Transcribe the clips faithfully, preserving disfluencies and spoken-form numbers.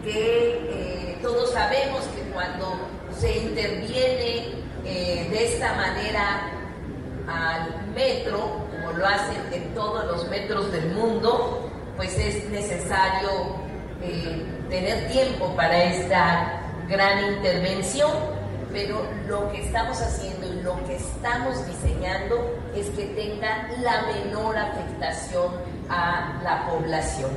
que eh, todos sabemos que cuando se interviene eh, de esta manera al metro, como lo hacen en todos los metros del mundo, pues es necesario eh, tener tiempo para esta gran intervención, pero lo que estamos haciendo y lo que estamos diseñando es que tenga la menor afectación a la población.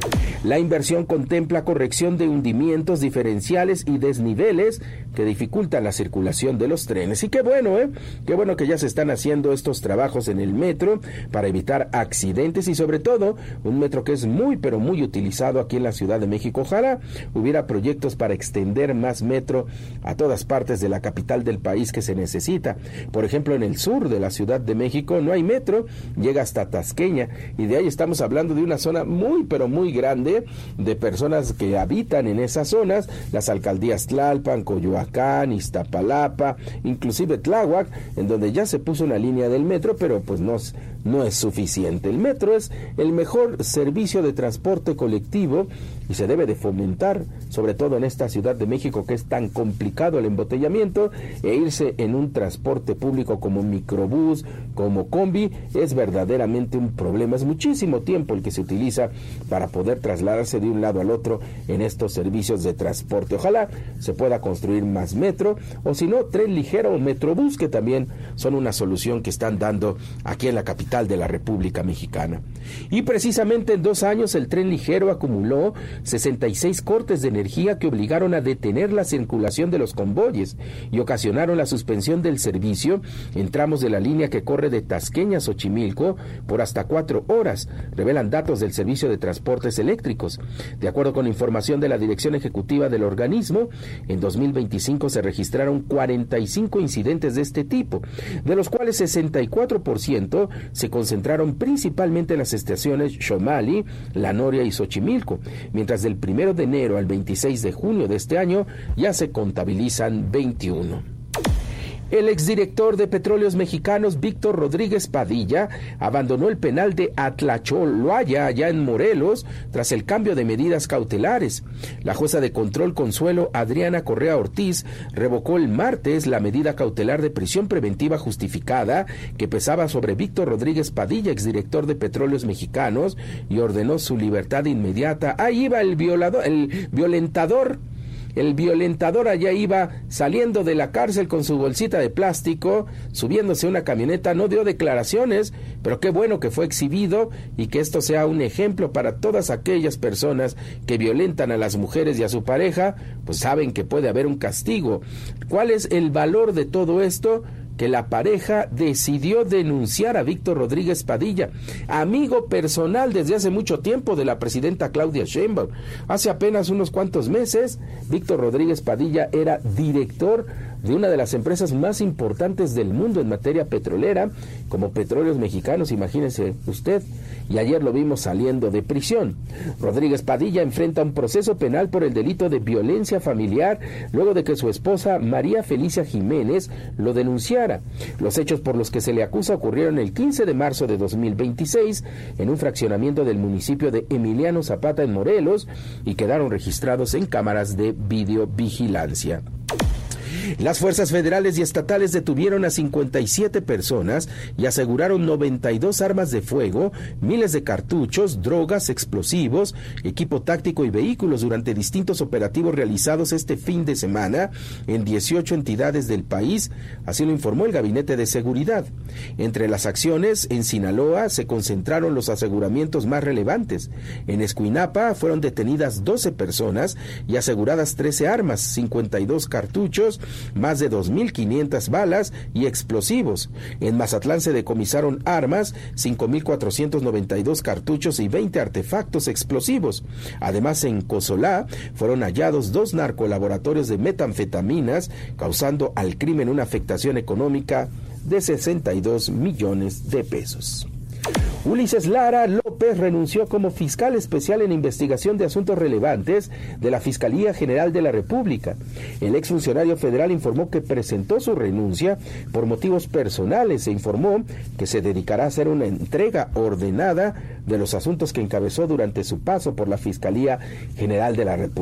La inversión contempla corrección de hundimientos diferenciales y desniveles que dificultan la circulación de los trenes. Y qué bueno, ¿eh? Qué bueno que ya se están haciendo estos trabajos en el metro para evitar accidentes y sobre todo un metro que es muy pero muy utilizado aquí en la Ciudad de México. Ojalá hubiera proyectos para extender más metro a todas partes de la capital del país que se necesita. Por ejemplo, en el sur de la Ciudad de México no hay metro, llega hasta Tasqueña y de ahí estamos hablando de una zona muy pero muy grande de personas que habitan en esas zonas, las alcaldías Tlalpan, Coyoacán, Iztapalapa, inclusive Tláhuac, en donde ya se puso una línea del metro, pero pues no es, no es suficiente. El metro es el mejor servicio de transporte colectivo y se debe de fomentar, sobre todo en esta Ciudad de México que es tan complicado el embotellamiento, e irse en un transporte público como microbús, como combi, es verdaderamente un problema. Es muchísimo tiempo el que se utiliza para poder trasladarse de un lado al otro en estos servicios de transporte. Ojalá se pueda construir más metro, o si no, tren ligero o metrobús, que también son una solución que están dando aquí en la capital de la República Mexicana. Y precisamente en dos años el tren ligero acumuló sesenta y seis cortes de energía que obligaron a detener la circulación de los convoyes y ocasionaron la suspensión del servicio en tramos de la línea que corre de Tasqueña a Xochimilco por hasta cuatro horas, revelan datos del Servicio de Transportes Eléctricos. De acuerdo con información de la Dirección Ejecutiva del organismo, en dos mil veinticinco se registraron cuarenta y cinco incidentes de este tipo, de los cuales sesenta y cuatro por ciento se concentraron principalmente en las estaciones Xomali, La Noria y Xochimilco, mientras del primero de enero al veintiséis de junio de este año ya se contabilizan veintiuno. El exdirector de Petróleos Mexicanos, Víctor Rodríguez Padilla, abandonó el penal de Atlacholoaya, allá en Morelos, tras el cambio de medidas cautelares. La jueza de control Consuelo Adriana Correa Ortiz revocó el martes la medida cautelar de prisión preventiva justificada que pesaba sobre Víctor Rodríguez Padilla, exdirector de Petróleos Mexicanos, y ordenó su libertad inmediata. Ahí iba el violador, el violentador. El violentador allá iba saliendo de la cárcel con su bolsita de plástico, subiéndose a una camioneta, no dio declaraciones, pero qué bueno que fue exhibido y que esto sea un ejemplo para todas aquellas personas que violentan a las mujeres y a su pareja, pues saben que puede haber un castigo. ¿Cuál es el valor de todo esto? Que la pareja decidió denunciar a Víctor Rodríguez Padilla, amigo personal desde hace mucho tiempo de la presidenta Claudia Sheinbaum. Hace apenas unos cuantos meses, Víctor Rodríguez Padilla era director de una de las empresas más importantes del mundo en materia petrolera, como Petróleos Mexicanos, imagínese usted, y ayer lo vimos saliendo de prisión. Rodríguez Padilla enfrenta un proceso penal por el delito de violencia familiar, luego de que su esposa María Felicia Jiménez lo denunciara. Los hechos por los que se le acusa ocurrieron el quince de marzo de dos mil veintiséis en un fraccionamiento del municipio de Emiliano Zapata en Morelos y quedaron registrados en cámaras de videovigilancia. Las fuerzas federales y estatales detuvieron a cincuenta y siete personas y aseguraron noventa y dos armas de fuego, miles de cartuchos, drogas, explosivos, equipo táctico y vehículos durante distintos operativos realizados este fin de semana en dieciocho entidades del país, así lo informó el Gabinete de Seguridad. Entre las acciones, en Sinaloa se concentraron los aseguramientos más relevantes. En Escuinapa fueron detenidas doce personas y aseguradas trece armas, cincuenta y dos cartuchos, más de dos mil quinientas balas y explosivos. En Mazatlán se decomisaron armas, cinco mil cuatrocientos noventa y dos cartuchos y veinte artefactos explosivos. Además, en Cozolá fueron hallados dos narcolaboratorios de metanfetaminas, causando al crimen una afectación económica de sesenta y dos millones de pesos. Ulises Lara López renunció como fiscal especial en investigación de asuntos relevantes de la Fiscalía General de la República. El exfuncionario federal informó que presentó su renuncia por motivos personales e informó que se dedicará a hacer una entrega ordenada de los asuntos que encabezó durante su paso por la Fiscalía General de la República.